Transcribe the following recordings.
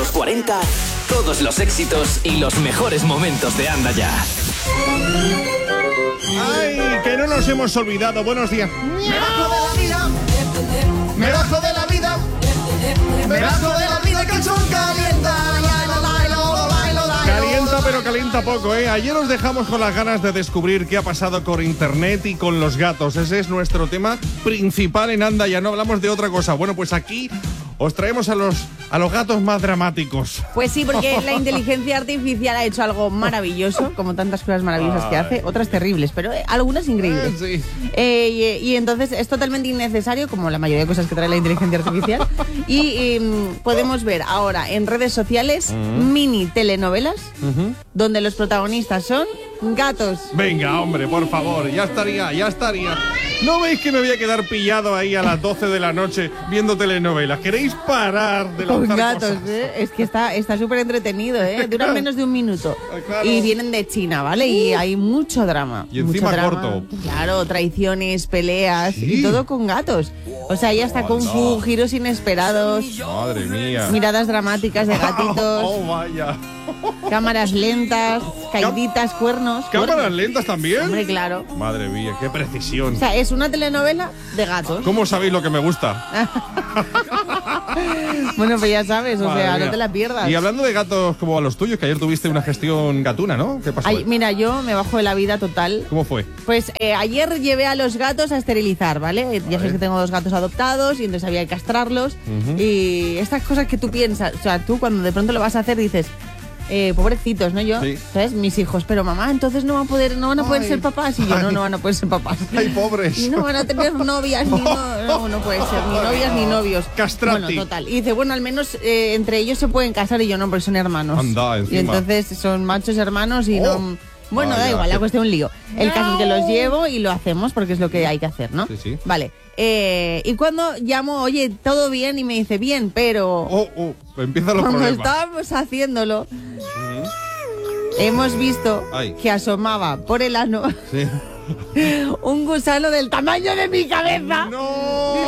los 40, todos los éxitos y los mejores momentos de Anda Ya. ¡Ay, que no nos hemos olvidado! Buenos días. Me bajo de la vida. Me bajo de la vida. Me bajo de la vida que el sol calienta. Calienta, pero calienta poco, ¿eh? Ayer os dejamos con las ganas de descubrir qué ha pasado con internet y con los gatos. Ese es nuestro tema principal en Anda Ya, no hablamos de otra cosa. Bueno, pues aquí os traemos a los gatos más dramáticos. Pues sí, porque la inteligencia artificial ha hecho algo maravilloso, como tantas cosas maravillosas que hace, otras terribles, pero algunas increíbles. Sí. Y entonces es totalmente innecesario, como la mayoría de cosas que trae la inteligencia artificial. Y podemos ver ahora en redes sociales mini telenovelas donde los protagonistas son gatos. Venga, hombre, por favor, ya estaría. ¿No veis que me voy a quedar pillado ahí a las 12 de la noche viendo telenovelas? ¿Queréis parar de lanzar Con gatos, cosas? Es que está súper entretenido, Duran menos de un minuto. Claro. Y vienen de China, ¿vale? Y hay mucho drama. Y encima mucho drama. corto. Claro, traiciones, peleas ¿Sí? y todo con gatos. O sea, ya está Kung Fu, giros inesperados, Madre mía. miradas dramáticas de gatitos, Oh, vaya. cámaras lentas, caíditas, cuernos. ¿Cámaras lentas también? Hombre, claro. Madre mía, qué precisión. O sea, es una telenovela de gatos. ¿Cómo sabéis lo que me gusta? Bueno, pues ya sabes, o Madre sea, mía. no te la pierdas. Y hablando de gatos como a los tuyos, que ayer tuviste una gestión gatuna, ¿no? ¿Qué pasó? Ay, mira, yo me bajo de la vida total. ¿Cómo fue? Pues ayer llevé a los gatos a esterilizar, ¿vale? Ya sabes que tengo 2 gatos adoptados y entonces había que castrarlos. Y estas cosas que tú piensas, o sea, tú cuando de pronto lo vas a hacer dices, pobrecitos, ¿no? Yo, Sí. ¿sabes? Mis hijos, pero mamá, entonces no van a poder Ay. ser papás. Y yo, no van a poder ser papás. ¡Ay, pobres! Y no van a tener novias, no puede ser, ni novias ni novios. Castrati. Bueno, total. Y dice, bueno, al menos entre ellos se pueden casar y yo no, porque son hermanos. Anda, encima. Y entonces son machos hermanos y Oh. no... Bueno, Vaya, da igual, la qué- cuestión es un lío. El caso es que los llevo y lo hacemos porque es lo que hay que hacer, ¿no? Sí. Vale. Y cuando llamo, oye, ¿todo bien? Y me dice, bien, pero... Empiezan los Cuando problemas. estábamos haciéndolo, hemos visto Ay. que asomaba por el ano Sí. un gusano del tamaño de mi cabeza. ¡No!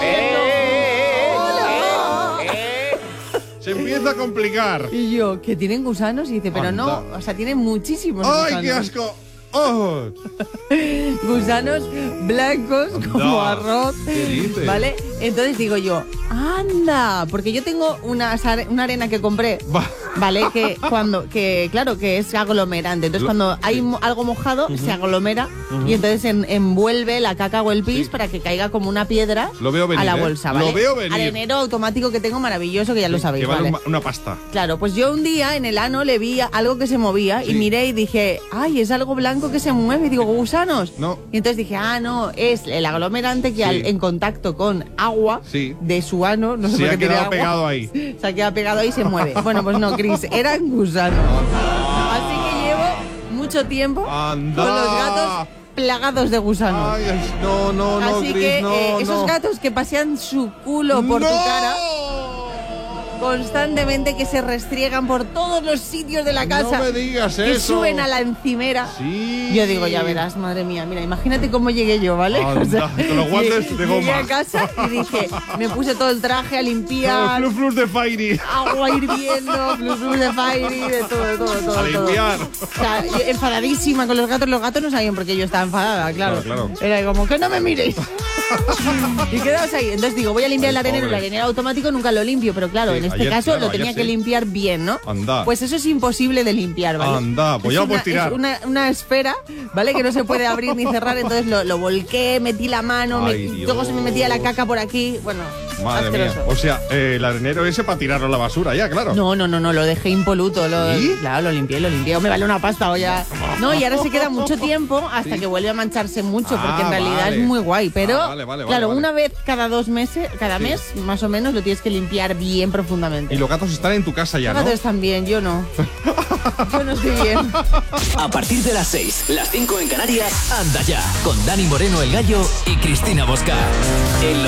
Se empieza a complicar. Y yo, ¿que tienen gusanos? Y dice, pero no, Anda. o sea, tienen muchísimos ¡Ay, gusanos. qué asco! ¡Oh! Gusanos blancos como arroz. ¿Qué dices? ¿Vale? Entonces digo yo, anda, porque yo tengo una arena que compré, Va. ¿vale? Claro, que es aglomerante. Entonces cuando hay algo mojado, se aglomera y entonces envuelve la caca o el pis para que caiga como una piedra Lo veo venir, a la ¿eh? bolsa, ¿vale? Lo veo venir. Arenero automático que tengo maravilloso, que ya lo sabéis, Que vale ¿vale? una pasta. Claro, pues yo un día en el ano le vi algo que se movía y miré y dije, ay, es algo blanco que se mueve. Y digo, ¿gusanos? No. Y entonces dije, no, es el aglomerante que en contacto con agua Sí. de su ano, no sé Se por ha qué tiene quedado agua, pegado ahí. se ha quedado pegado ahí y se mueve. Bueno, pues no, Cris, eran gusanos. Así que llevo mucho tiempo Anda. con los gatos plagados de gusanos. Ay, no, Así Cris, que no, esos no. gatos que pasean su culo por tu ¡No! cara constantemente, que se restriegan por todos los sitios de la casa, No me digas que eso. suben a la encimera. Sí. Yo digo, ya verás, madre mía, mira, imagínate cómo llegué yo, ¿vale? Anda, con los guantes de Llegué goma. a casa y dije, me puse todo el traje a limpiar, Flus de Fairy. agua hirviendo, flus de Fairy, de todo. A limpiar. O sea, yo enfadadísima con los gatos no sabían por qué yo estaba enfadada, claro. Claro. Era como, que no me miréis. Y quedaos ahí. Entonces digo, voy a limpiar el arenero. pobre. El arenero automático nunca lo limpio, pero claro, Sí, en este ayer, caso claro, lo tenía ayer que sí. limpiar bien, ¿no? Anda. Pues eso es imposible de limpiar, ¿vale? Anda, pues Es ya lo puedes tirar. Es una esfera, ¿vale? Que no se puede abrir ni cerrar, entonces lo volqué, metí la mano, Ay, Dios. luego se me metía la caca por aquí, bueno, Madre mía. asqueroso. O sea, el arenero ese para tirarlo a la basura ya, claro. No, lo dejé impoluto. ¿Sí? Claro, lo limpié. Me vale una pasta o ya. No, y ahora se queda mucho tiempo hasta que vuelve a mancharse mucho, porque en realidad vale. es muy guay. Pero, Vale, claro, vale. una vez cada 2 meses, cada mes, más o menos, lo tienes que limpiar bien profundamente. Y los gatos están en tu casa ya, Los ¿no? gatos también, yo no. Yo no estoy bien. A partir de las 6, las 5 en Canarias, Anda Ya, con Dani Moreno el Gallo y Cristina Bosca. En